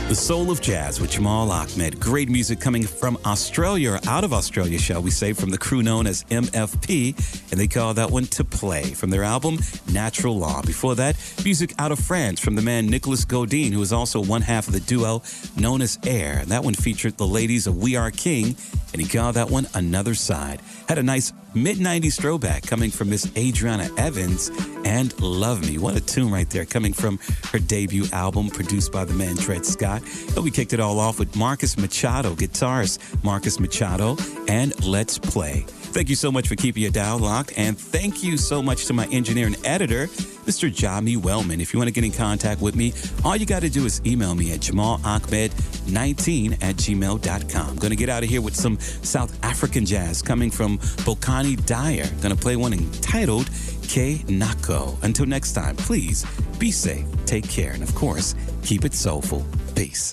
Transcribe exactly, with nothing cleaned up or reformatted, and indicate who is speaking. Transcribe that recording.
Speaker 1: The Soul of Jazz with Jamal Ahmed. Great music coming from Australia, or out of Australia, shall we say, from the crew known as M F P, and they call that one To Play from their album Natural Law. Before that, music out of France from the man Nicolas Godin, who is also one half of the duo known as Air. And that one featured the ladies of We Are King, and he called that one Another Side. Had a nice mid nineties throwback coming from Miss Adriana Evans and Love Me. What a tune right there, coming from her debut album produced by the man Dred Scott. And we kicked it all off with Marcus Machado, guitarist Marcus Machado, and Let's Play. Thank you so much for keeping your dial locked, and thank you so much to my engineer and editor, Mister Jami Wellman. If you want to get in contact with me, all you got to do is email me at jamal ahmed nineteen at gmail dot com. I'm going to get out of here with some South African jazz coming from Bokani Dyer. Going to play one entitled Ke Nako. Until next time, please be safe, take care, and of course, keep it soulful. Peace.